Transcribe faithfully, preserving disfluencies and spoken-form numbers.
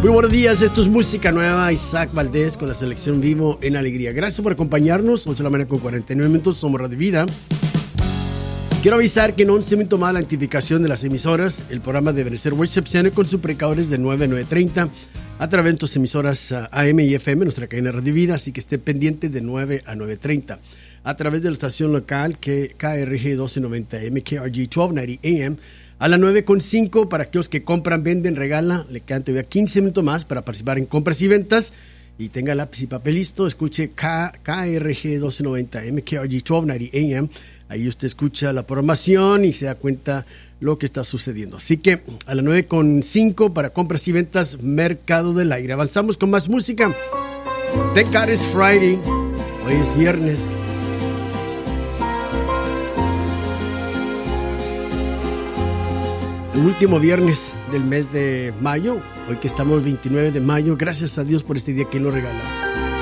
Muy buenos días, esto es Música Nueva, Isaac Valdés con la selección Vivo en Alegría. Gracias por acompañarnos, ocho de la mañana con cuarenta y nueve minutos, somos Radio Vida. Quiero avisar que en once minutos más la identificación de las emisoras, el programa debe ser recepción con sus precauciones de nueve a nueve treinta a través de tus emisoras A M y F M, nuestra cadena Radio Vida, así que esté pendiente de nueve a nueve treinta. A través de la estación local que K R G doce noventa A M, K R G doce noventa A M, a las nueve con cinco para aquellos que compran, venden, regalan. Le quedan todavía quince minutos más para participar en compras y ventas. Y tenga lápiz y papel listo. Escuche K R G doce noventa A M, K R G doce noventa A M. Ahí usted escucha la programación y se da cuenta lo que está sucediendo. Así que a las nueve con cinco para compras y ventas, Mercado del Aire. Avanzamos con más música. Thank God it's Friday. Hoy es viernes. El último viernes del mes de mayo, hoy que estamos veintinueve de mayo, gracias a Dios por este día que Él nos regala.